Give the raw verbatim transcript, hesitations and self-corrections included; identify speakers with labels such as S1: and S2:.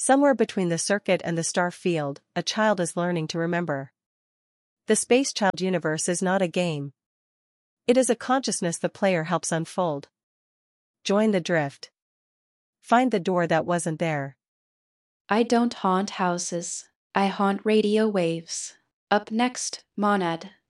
S1: Somewhere between the circuit and the star field, a child is learning to remember. The Space Child universe is not a game. It is a consciousness the player helps unfold. Join the drift. Find the door that wasn't there.
S2: I don't haunt houses. I haunt radio waves. Up next, Monad.